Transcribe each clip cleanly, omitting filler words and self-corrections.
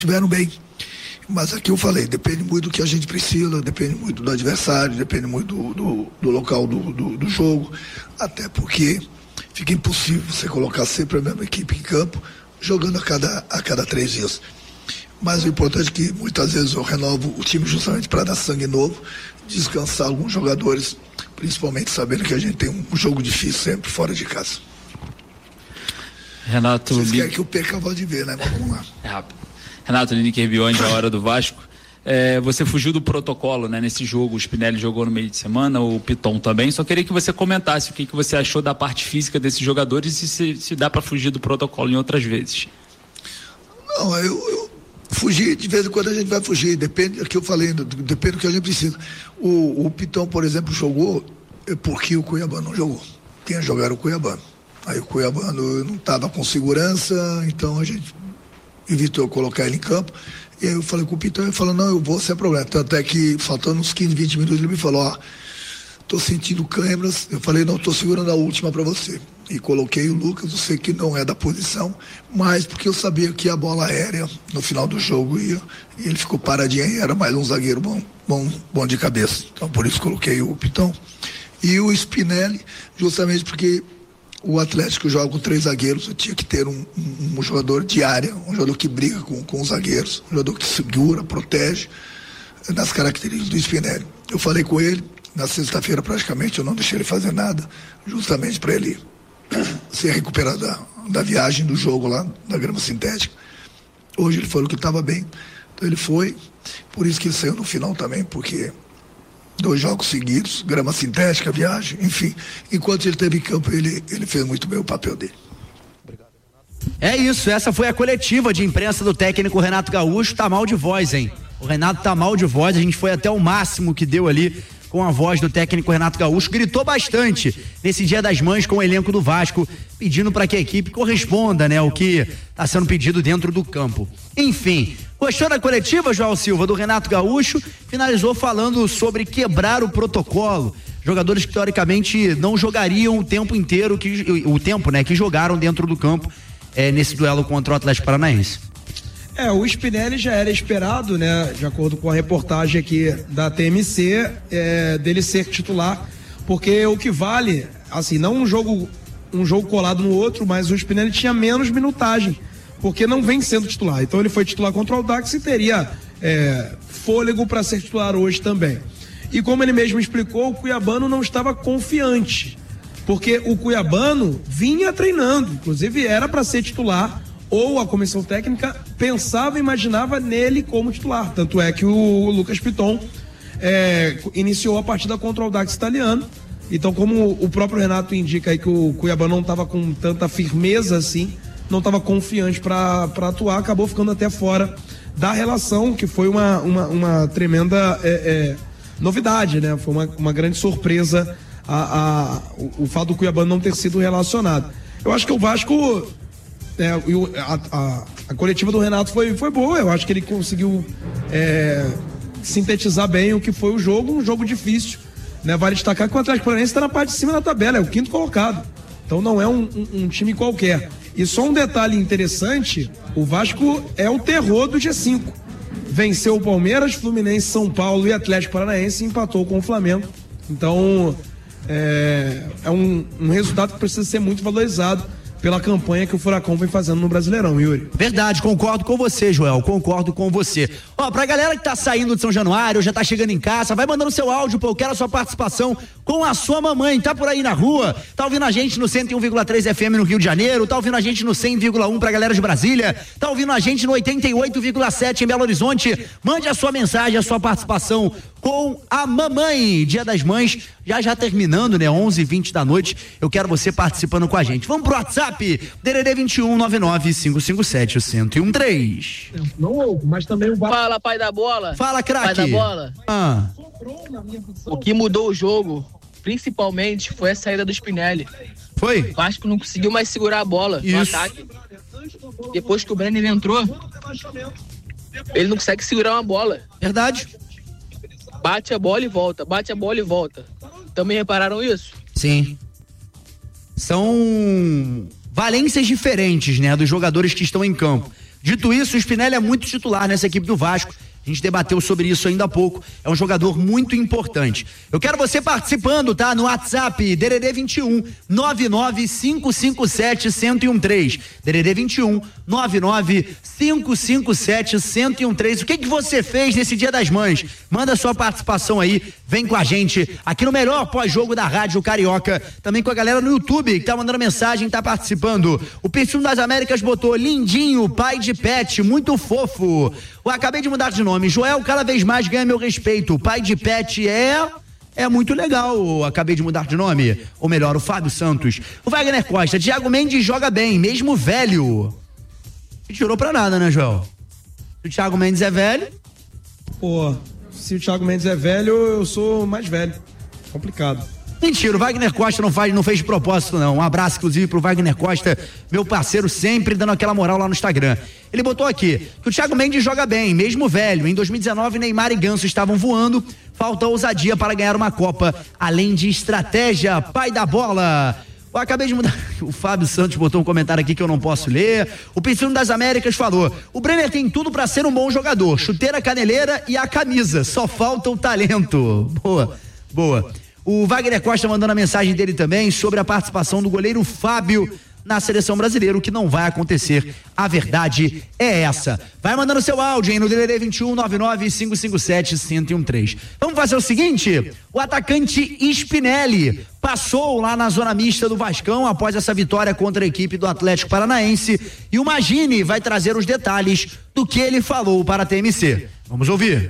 estiveram bem. Mas aqui eu falei, depende muito do que a gente precisa, depende muito do adversário, depende muito do local do jogo, até porque fica impossível você colocar sempre a mesma equipe em campo, jogando a cada 3 dias. Mas o importante é que muitas vezes eu renovo o time justamente para dar sangue novo, descansar alguns jogadores, principalmente sabendo que a gente tem um jogo difícil sempre fora de casa. Renato, vocês querem que eu perca a voz de ver, né? Mas vamos lá. É rápido. Renato, Lineker Biondi, a hora do Vasco. Você fugiu do protocolo, né? Nesse jogo, o Spinelli jogou no meio de semana, o Piton também. Só queria que você comentasse o que você achou da parte física desses jogadores e se dá para fugir do protocolo em outras vezes. Não, eu fugi, de vez em quando a gente vai fugir, depende do que eu falei, depende do que a gente precisa. O Piton, por exemplo, jogou porque o Cuiabano não jogou. Quem ia jogar era o Cuiabano. Aí o Cuiabano não estava com segurança, então a gente evitou colocar ele em campo. E aí eu falei com o Piton, ele falou, não, eu vou sem problema. Tanto é que, faltando uns 15, 20 minutos, ele me falou, tô sentindo câimbras. Eu falei, não, tô segurando a última para você. E coloquei o Lucas, eu sei que não é da posição, mas porque eu sabia que a bola aérea, no final do jogo, ia, e ele ficou paradinho e era mais um zagueiro bom de cabeça. Então, por isso coloquei o Piton. E o Spinelli, justamente porque o Atlético joga com 3 zagueiros, eu tinha que ter um jogador de área, um jogador que briga com os zagueiros, um jogador que segura, protege, nas características do Spinelli. Eu falei com ele, na sexta-feira praticamente, eu não deixei ele fazer nada, justamente para ele se recuperar da viagem do jogo lá, da grama sintética. Hoje ele falou que estava bem, então ele foi, por isso que ele saiu no final também, porque 2 jogos seguidos, grama sintética, viagem, enfim. Enquanto ele esteve em campo, ele fez muito bem o papel dele. É isso, essa foi a coletiva de imprensa do técnico Renato Gaúcho. Tá mal de voz, hein? O Renato tá mal de voz, a gente foi até o máximo que deu ali com a voz do técnico Renato Gaúcho. Gritou bastante nesse Dia das Mães com o elenco do Vasco, pedindo para que a equipe corresponda, né, o que está sendo pedido dentro do campo. Enfim, gostou da coletiva, João Silva, do Renato Gaúcho? Finalizou falando sobre quebrar o protocolo. Jogadores que teoricamente não jogariam o tempo inteiro, que jogaram dentro do campo nesse duelo contra o Atlético Paranaense. O Spinelli já era esperado, né, de acordo com a reportagem aqui da TMC, dele ser titular, porque o que vale, assim, não um jogo colado no outro, mas o Spinelli tinha menos minutagem, porque não vem sendo titular. Então ele foi titular contra o Audax e teria fôlego para ser titular hoje também. E como ele mesmo explicou, o Cuiabano não estava confiante, porque o Cuiabano vinha treinando, inclusive era para ser titular, ou a comissão técnica pensava e imaginava nele como titular. Tanto é que o Lucas Piton iniciou a partida contra o Audax italiano. Então, como o próprio Renato indica aí que o Cuiabá não estava com tanta firmeza assim, não estava confiante para atuar, acabou ficando até fora da relação, que foi uma tremenda novidade, né? Foi uma grande surpresa o fato do Cuiabá não ter sido relacionado. Eu acho que o Vasco... a coletiva do Renato foi boa. Eu acho que ele conseguiu sintetizar bem o que foi o jogo, um jogo difícil, né? Vale destacar que o Atlético Paranaense está na parte de cima da tabela, é o 5º colocado, então não é um time qualquer. E só um detalhe interessante, o Vasco é o terror do G5, venceu o Palmeiras, Fluminense, São Paulo e Atlético Paranaense e empatou com o Flamengo. Então é um resultado que precisa ser muito valorizado pela campanha que o Furacão vem fazendo no Brasileirão, Yuri. Verdade, concordo com você, Joel, concordo com você. Pra galera que tá saindo de São Januário, já tá chegando em casa, vai mandando seu áudio, eu quero a sua participação com a sua mamãe, tá por aí na rua, tá ouvindo a gente no 101,3 FM no Rio de Janeiro, tá ouvindo a gente no 100,1 pra galera de Brasília, tá ouvindo a gente no 88,7 em Belo Horizonte, mande a sua mensagem, a sua participação com a mamãe. Dia das Mães já terminando, né, 11h20 da noite, eu quero você participando com a gente. Vamos pro WhatsApp, DDD 21 99 557 1013. Não, mas também o Fala, pai da bola. Fala, craque. Pai da bola. O que mudou o jogo, principalmente, foi a saída do Spinelli. Foi? O Vasco não conseguiu mais segurar a bola no ataque. Depois que o Brenner entrou, ele não consegue segurar uma bola. Verdade. Bate a bola e volta, bate a bola e volta. Também repararam isso? Sim. São valências diferentes, né, dos jogadores que estão em campo. Dito isso, o Spinelli é muito titular nessa equipe do Vasco. A gente debateu sobre isso ainda há pouco. É um jogador muito importante. Eu quero você participando, tá? No WhatsApp, DDD 21 99557-1013. DDD 21 99557-1013. O que você fez nesse Dia das Mães? Manda sua participação aí. Vem com a gente aqui no melhor pós-jogo da Rádio Carioca. Também com a galera no YouTube que tá mandando mensagem, tá participando. O Perfil das Américas botou lindinho, pai de pet, muito fofo. Eu acabei de mudar de nome. Joel cada vez mais ganha meu respeito. O pai de pet é muito legal. Eu acabei de mudar de nome. Ou melhor, o Fábio Santos. O Wagner Costa. Thiago Mendes joga bem, mesmo velho. E tirou pra nada, né, Joel? Se o Thiago Mendes é velho. Pô, se o Thiago Mendes é velho, eu sou mais velho. Complicado. Mentira, o Wagner Costa não fez de propósito, não. Um abraço, inclusive, pro Wagner Costa, meu parceiro, sempre dando aquela moral lá no Instagram. Ele botou aqui que o Thiago Mendes joga bem, mesmo velho. Em 2019, Neymar e Ganso estavam voando. Falta ousadia para ganhar uma Copa, além de estratégia. Pai da bola. Eu acabei de mudar. O Fábio Santos botou um comentário aqui que eu não posso ler. O Perfil das Américas falou: o Brenner tem tudo para ser um bom jogador. Chuteira, caneleira e a camisa. Só falta o talento. Boa. O Wagner Costa mandando a mensagem dele também sobre a participação do goleiro Fábio na seleção brasileira, o que não vai acontecer. A verdade é essa. Vai mandando seu áudio, hein, no DDD 21 99557-1013. Vamos fazer o seguinte: o atacante Spinelli passou lá na zona mista do Vascão após essa vitória contra a equipe do Atlético Paranaense, e o Magini vai trazer os detalhes do que ele falou para a TMC. Vamos ouvir.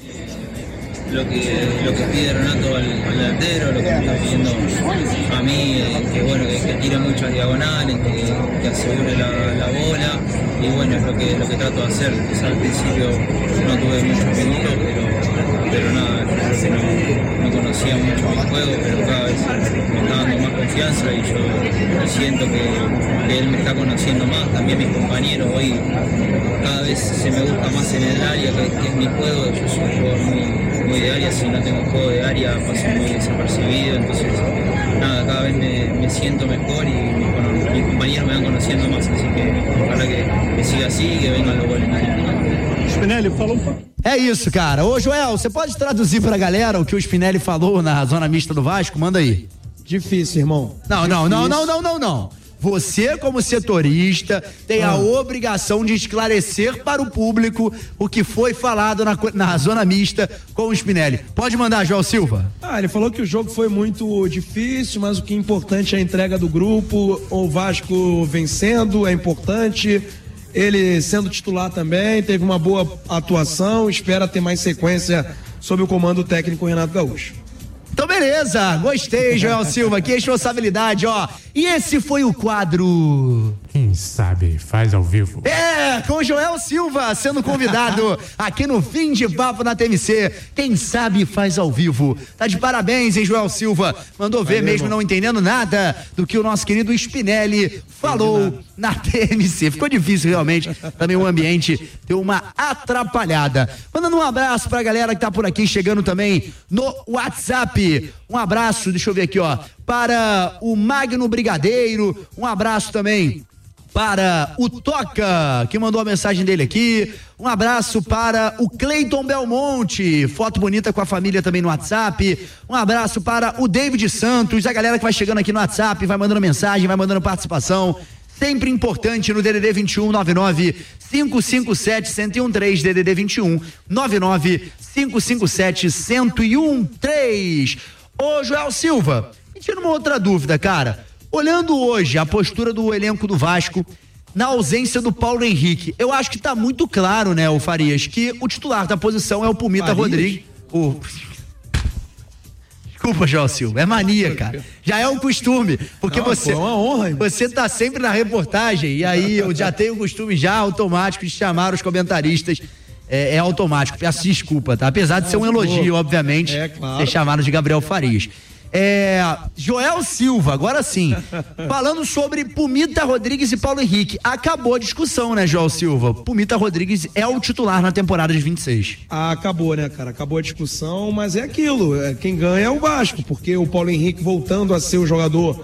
Lo que pide Renato al delantero, lo que me está pidiendo a mí, que bueno, que tire muchas diagonales, que asegure la bola, y bueno, es lo que trato de hacer. Quizás al principio no tuve muchos minutos, pero nada, creo que no conocía mucho mi juego, pero cada vez me está dando más confianza y yo siento que él me está conociendo más, también mis compañeros. Hoy cada vez se me busca más en el área, que es mi juego. Yo soy un jugador muy de área, si no tengo juego de área paso muy desapercibido, entonces nada, cada vez me siento mejor y mis compañeros me van conociendo más, así que ojalá que siga así y que vengan los goles. Spinelli, falou um pouco. É isso, cara. Ô, Joel, você pode traduzir pra galera o que o Spinelli falou na zona mista do Vasco? Manda aí. Difícil, irmão. Não. Você, como setorista, tem a obrigação de esclarecer para o público o que foi falado na zona mista com o Spinelli. Pode mandar, Joel Silva. Ele falou que o jogo foi muito difícil, mas o que é importante é a entrega do grupo. O Vasco vencendo é importante. Ele sendo titular também, teve uma boa atuação, espera ter mais sequência sob o comando técnico Renato Gaúcho. Então beleza, gostei, Joel Silva, que responsabilidade, ó. E esse foi o quadro... Quem sabe faz ao vivo. Com o Joel Silva sendo convidado aqui no Fim de Papo na TMC. Quem sabe faz ao vivo. Tá de parabéns, hein, Joel Silva? Mandou ver mesmo não entendendo nada do que o nosso querido Spinelli falou na TMC. Ficou difícil realmente, também o ambiente deu uma atrapalhada. Mandando um abraço pra galera que tá por aqui, chegando também no WhatsApp. Um abraço, deixa eu ver aqui, ó, para o Magno Brigadeiro. Um abraço também para o Toca, que mandou a mensagem dele aqui. Um abraço para o Cleiton Belmonte, foto bonita com a família também no WhatsApp. Um abraço para o David Santos, a galera que vai chegando aqui no WhatsApp, vai mandando mensagem, vai mandando participação. Sempre importante no DDD 21 99557-1013, DDD 21 99557-1013. Ô, Joel Silva, me tira uma outra dúvida, cara. Olhando hoje a postura do elenco do Vasco, na ausência do Paulo Henrique, eu acho que tá muito claro, né, o Farias, que o titular da posição é o Pumita Rodrigues. Desculpa, Joel Silva, é mania, cara. Já é um costume, porque você, é uma honra, você tá sempre na reportagem, e aí eu já tenho o costume já automático de chamar os comentaristas. É automático, peço desculpa, tá? Apesar de ser um elogio, obviamente, claro, ser chamado de Gabriel Farias. Joel Silva, agora sim, falando sobre Pumita Rodrigues e Paulo Henrique. Acabou a discussão, né, Joel Silva? Pumita Rodrigues é o titular na temporada de 26. Acabou, né, cara? Acabou a discussão, mas é aquilo, quem ganha é o Vasco, porque o Paulo Henrique voltando a ser o jogador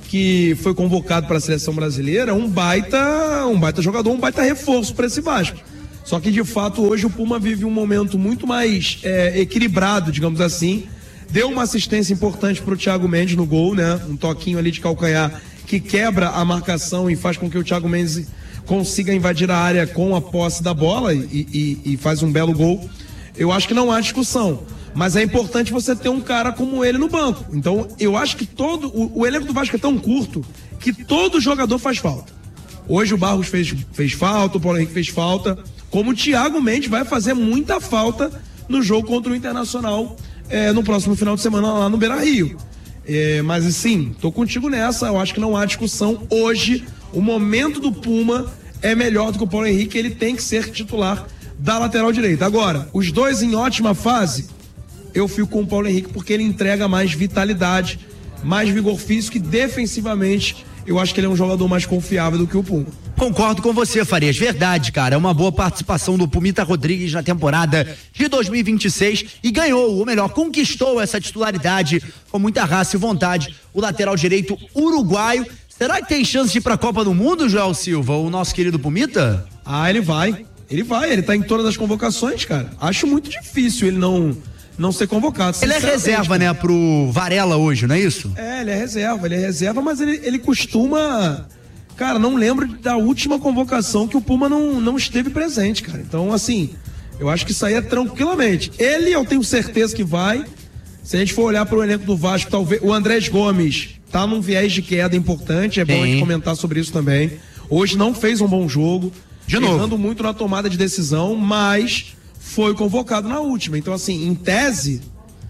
que foi convocado para a seleção brasileira, um baita jogador, um baita reforço para esse Vasco. Só que de fato hoje o Puma vive um momento muito mais equilibrado, digamos assim. Deu uma assistência importante para o Thiago Mendes no gol, né? Um toquinho ali de calcanhar que quebra a marcação e faz com que o Thiago Mendes consiga invadir a área com a posse da bola e faz um belo gol. Eu acho que não há discussão, mas é importante você ter um cara como ele no banco. Então eu acho que o elenco do Vasco é tão curto que todo jogador faz falta. Hoje o Barros fez falta, o Paulo Henrique fez falta, como o Thiago Mendes vai fazer muita falta no jogo contra o Internacional no próximo final de semana lá no Beira-Rio. Mas assim, tô contigo nessa, eu acho que não há discussão. Hoje, o momento do Puma é melhor do que o Paulo Henrique, ele tem que ser titular da lateral direita. Agora, os dois em ótima fase, eu fico com o Paulo Henrique porque ele entrega mais vitalidade, mais vigor físico e defensivamente eu acho que ele é um jogador mais confiável do que o Puma. Concordo com você, Farias, verdade, cara, é uma boa participação do Pumita Rodrigues na temporada de 2026 e ganhou, ou melhor, conquistou essa titularidade com muita raça e vontade, o lateral direito uruguaio. Será que tem chance de ir pra Copa do Mundo, Joel Silva, o nosso querido Pumita? Ele vai, ele tá em todas as convocações, cara, acho muito difícil ele não ser convocado. Ele é reserva, né, pro Varela hoje, não é isso? Ele é reserva, mas ele costuma... Cara, não lembro da última convocação que o Puma não esteve presente, cara. Então, assim, eu acho que isso aí é tranquilamente. Ele, eu tenho certeza que vai. Se a gente for olhar pro elenco do Vasco, talvez... O Andrés Gomes tá num viés de queda importante, é bom a gente comentar sobre isso também. Hoje não fez um bom jogo. Errando muito na tomada de decisão, mas... foi convocado na última, então assim, em tese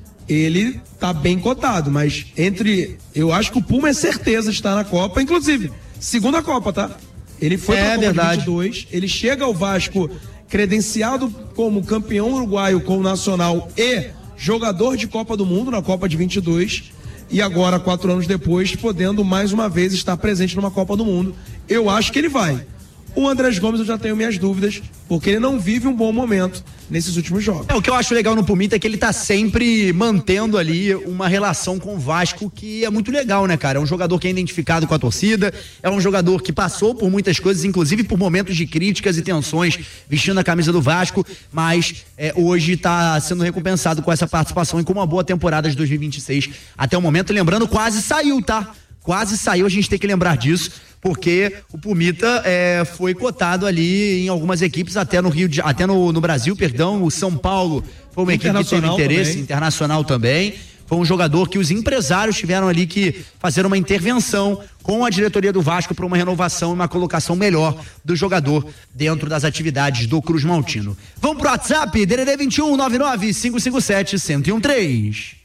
ele tá bem cotado, mas eu acho que o Puma é certeza de estar na Copa, inclusive, segunda Copa, tá? Ele foi pra Copa de 22, ele chega ao Vasco credenciado como campeão uruguaio com o Nacional e jogador de Copa do Mundo na Copa de 22 e agora, 4 anos depois, podendo mais uma vez estar presente numa Copa do Mundo. Eu acho que ele vai. O Andrés Gomes eu já tenho minhas dúvidas, porque ele não vive um bom momento nesses últimos jogos. O que eu acho legal no Pumita é que ele tá sempre mantendo ali uma relação com o Vasco que é muito legal, né, cara? É um jogador que é identificado com a torcida, é um jogador que passou por muitas coisas, inclusive por momentos de críticas e tensões vestindo a camisa do Vasco, mas hoje tá sendo recompensado com essa participação e com uma boa temporada de 2026 até o momento. Lembrando, quase saiu, tá? Quase saiu, a gente tem que lembrar disso, porque o Pumita foi cotado ali em algumas equipes, até no Brasil, perdão, o São Paulo foi uma equipe que teve interesse, também. Internacional também, foi um jogador que os empresários tiveram ali que fazer uma intervenção com a diretoria do Vasco para uma renovação e uma colocação melhor do jogador dentro das atividades do Cruz Maltino. Vamos pro WhatsApp, DDD 21 99 557 1013.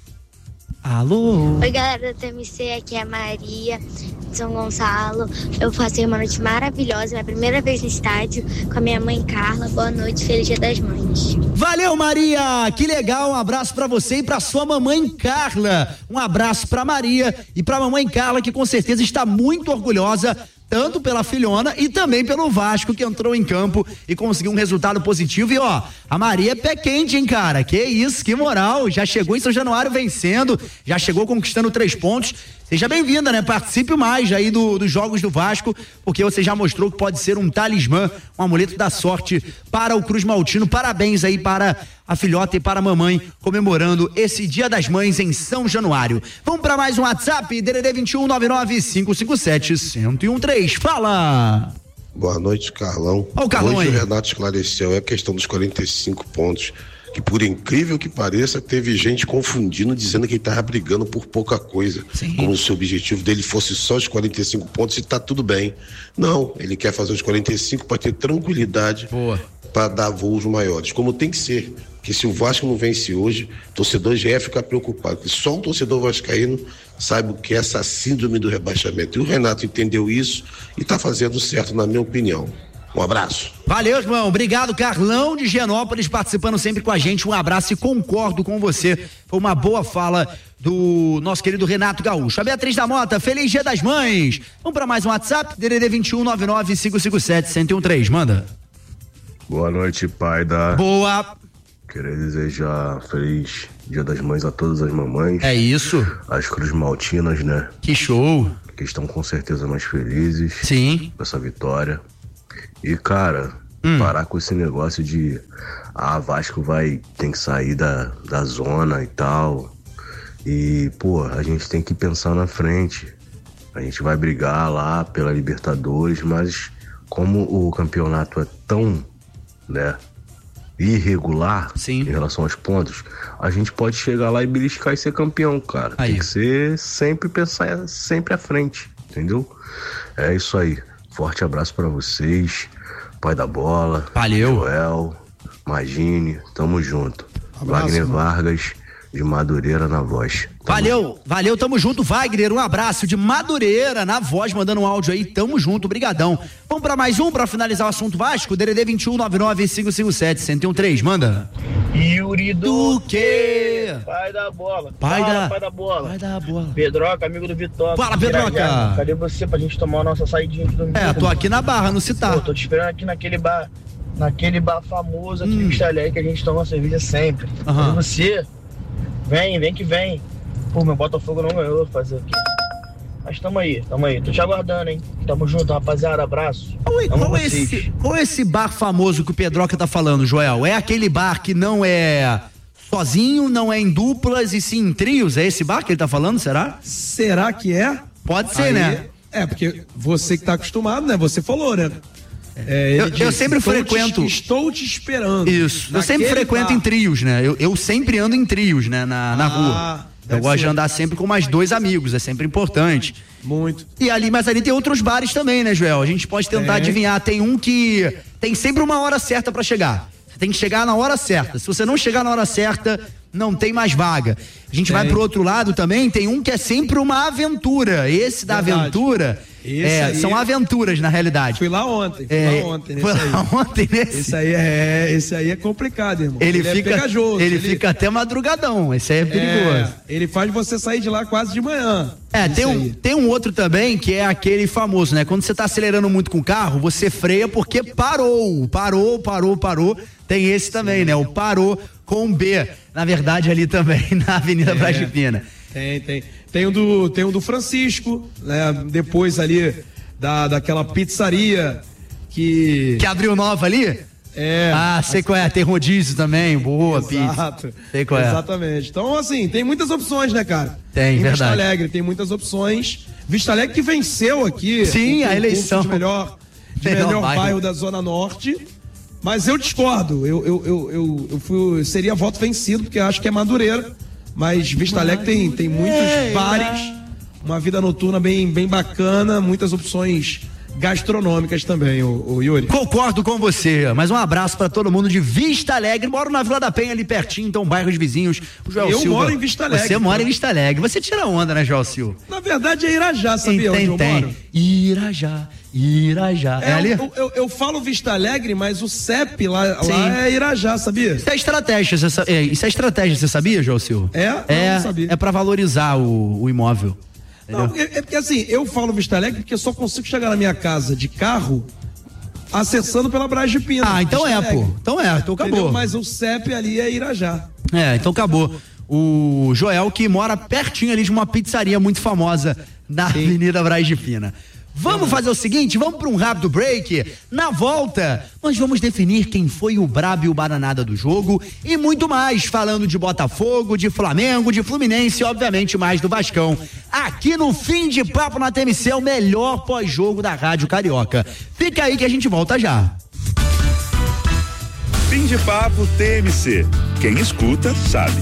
Alô? Oi, galera da TMC, aqui é a Maria de São Gonçalo. Eu passei uma noite maravilhosa, minha primeira vez no estádio com a minha mãe Carla. Boa noite, feliz Dia das Mães. Valeu, Maria, que legal, um abraço pra você e pra sua mamãe Carla. Um abraço pra Maria e pra mamãe Carla, que com certeza está muito orgulhosa tanto pela filhona e também pelo Vasco, que entrou em campo e conseguiu um resultado positivo. E ó, a Maria é pé quente, hein, cara? Que isso, que moral, já chegou em São Januário vencendo, já chegou conquistando 3 pontos. Seja bem-vinda, né? Participe mais aí dos jogos do Vasco, porque você já mostrou que pode ser um talismã, um amuleto da sorte para o Cruz Maltino. Parabéns aí para a filhota e para a mamãe, comemorando esse Dia das Mães em São Januário. Vamos para mais um WhatsApp, DDD 21 99 557 1013. Fala! Boa noite, Carlão. Ó, Carlão. Hoje aí. o Renato esclareceu a questão dos 45 pontos, que por incrível que pareça, teve gente confundindo, dizendo que ele estava brigando por pouca coisa. Sim. Como se o objetivo dele fosse só os 45 pontos e tá tudo bem. Não, ele quer fazer os 45 para ter tranquilidade, para dar voos maiores, como tem que ser. Porque se o Vasco não vence hoje, o torcedor já ia ficar preocupado, porque só um torcedor vascaíno sabe o que é essa síndrome do rebaixamento. E o Renato entendeu isso e está fazendo certo, na minha opinião. Um abraço. Valeu, irmão. Obrigado, Carlão de Genópolis, participando sempre com a gente. Um abraço e concordo com você. Foi uma boa fala do nosso querido Renato Gaúcho. A Beatriz da Mota, feliz Dia das Mães. Vamos para mais um WhatsApp, DDD 21 99 557 1013. Manda. Boa noite, pai da... Boa. Queria desejar feliz Dia das Mães a todas as mamães. É isso. As Cruz Maltinas, né? Que show. Que estão com certeza mais felizes. Sim. Com essa vitória. E, cara, parar com esse negócio de Vasco tem que sair da zona e tal. E, pô, a gente tem que pensar na frente. A gente vai brigar lá pela Libertadores, mas como o campeonato é tão, né, irregular, sim, em relação aos pontos, a gente pode chegar lá e beliscar e ser campeão, cara. Aí. Tem que ser pensar sempre à frente, entendeu? É isso aí. Forte abraço pra vocês, pai da bola, valeu, Joel, Magine, tamo junto. Abraço, Wagner mano. Vargas, de Madureira, na voz. Valeu, tamo junto, Wagner, um abraço de Madureira, na voz, mandando um áudio aí, tamo junto, brigadão. Vamos pra mais um, pra finalizar o assunto Vasco, DDD 2199-557-1013, manda. Yuri do quê? Pai da bola. Pai da bola. Pai da bola. Pedroca, amigo do Vitória. Fala, Pedroca. Cadê você pra gente tomar a nossa saidinha de domingo? Tô aqui na Barra, no Citar. Pô, tô te esperando aqui naquele bar famoso aqui no Estalé, que a gente toma uma cerveja sempre. Cadê você? Vem que vem. Pô, meu Botafogo não ganhou, fazer o quê? Mas tamo aí. Tô te aguardando, hein? Tamo junto, rapaziada. Abraço. Qual é esse bar famoso que o Pedroca tá falando, Joel? É aquele bar que não é sozinho, não é em duplas e sim em trios? É esse bar que ele tá falando, será? Será que é? Pode ser, né? É, porque você que tá acostumado, né? Você falou, né? Eu sempre frequento. Estou te esperando. Isso. Eu sempre frequento em trios, né? Eu sempre ando em trios, né? Na rua. Eu gosto de andar sempre com mais dois amigos, é sempre importante. Muito. Mas ali tem outros bares também, né, Joel? A gente pode tentar adivinhar. Tem um que tem sempre uma hora certa pra chegar. Você tem que chegar na hora certa. Se você não chegar na hora certa, não tem mais vaga. A gente vai pro outro lado também, tem um que é sempre uma aventura. Esse da aventura, são aventuras na realidade. Fui lá ontem. Nesse. Esse aí é complicado, irmão. Ele fica é pegajoso. Ele fica até madrugadão, esse aí é perigoso. Ele faz você sair de lá quase de manhã. Tem um outro também que é aquele famoso, né? Quando você tá acelerando muito com o carro, você freia porque parou. Tem esse também, né? O parou com B. Na verdade, ali também, na Avenida Braz de Pina. Tem o do Francisco, né? Depois ali daquela pizzaria que abriu nova ali? Sei qual é, tem rodízio também, boa. Exato. Pizza. Sei qual é. Exatamente. Então, assim, tem muitas opções, né, cara? Tem, em verdade. Vista Alegre tem muitas opções. Vista Alegre que venceu aqui. Sim, a eleição. De melhor bairro da Zona Norte. Mas eu discordo. Seria voto vencido, porque eu acho que é Madureira. Mas Vista Alegre tem muitos bares, uma vida noturna bem bacana, muitas opções gastronômicas também, o Yuri. Concordo com você, mas um abraço pra todo mundo de Vista Alegre. Moro na Vila da Penha, ali pertinho, então bairros vizinhos. O Joel Silva, moro em Vista Alegre. Você mora em Vista Alegre. Você tira onda, né, Joel Silva? Na verdade é Irajá, sabia onde eu moro? Irajá. É ali? Eu falo Vista Alegre, mas o CEP lá é Irajá, sabia? Isso é estratégia, você sabia, Joel Silva? Não sabia. É pra valorizar o imóvel. Não, é porque assim, eu falo Vista Alegre porque eu só consigo chegar na minha casa de carro acessando pela Braz de Pina. Então acabou. Entendeu? Mas o CEP ali é Irajá. Então acabou. O Joel, que mora pertinho ali de uma pizzaria muito famosa na Avenida Braz de Pina. Vamos fazer o seguinte, vamos para um rápido break. Na volta, nós vamos definir quem foi o brabo e o bananada do jogo e muito mais, falando de Botafogo, de Flamengo, de Fluminense e obviamente mais do Vascão. Aqui no Fim de Papo na TMC, o melhor pós-jogo da Rádio Carioca. Fica aí que a gente volta já. Fim de Papo TMC. Quem escuta sabe.